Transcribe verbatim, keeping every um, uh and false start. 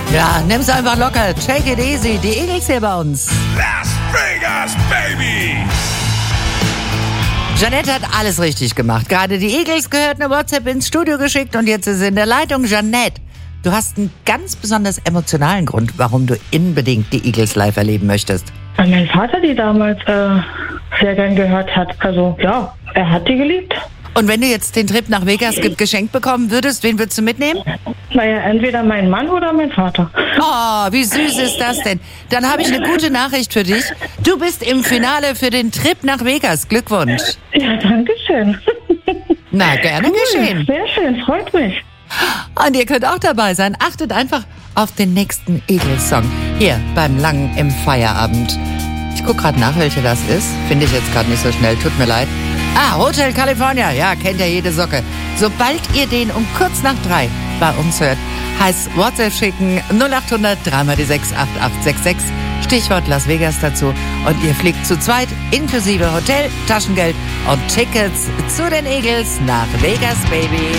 Ja, nimm's einfach locker. Take it easy. Die Eagles hier bei uns. Las Vegas, baby! Jeanette hat alles richtig gemacht. Gerade die Eagles gehört eine WhatsApp ins Studio geschickt und jetzt ist sie in der Leitung. Jeanette, du hast einen ganz besonders emotionalen Grund, warum du unbedingt die Eagles live erleben möchtest. Weil mein Vater die damals äh, sehr gern gehört hat. Also ja, er hat die geliebt. Und wenn du jetzt den Trip nach Vegas ge- geschenkt bekommen würdest, wen würdest du mitnehmen? Naja, entweder mein Mann oder mein Vater. Oh, wie süß ist das denn? Dann habe ich eine gute Nachricht für dich. Du bist im Finale für den Trip nach Vegas. Glückwunsch. Ja, danke schön. Na, gerne geschehen. Sehr schön, freut mich. Und ihr könnt auch dabei sein. Achtet einfach auf den nächsten Eagles-Song. Hier beim Langen im Feierabend. Ich gucke gerade nach, welcher das ist. Finde ich jetzt gerade nicht so schnell. Tut mir leid. Ah, Hotel California. Ja, kennt ja jede Socke. Sobald ihr den um kurz nach drei bei uns hört, heißt WhatsApp schicken null acht hundert drei mal die sechs acht acht sechs sechs. Stichwort Las Vegas dazu. Und ihr fliegt zu zweit inklusive Hotel, Taschengeld und Tickets zu den Eagles nach Vegas, Baby.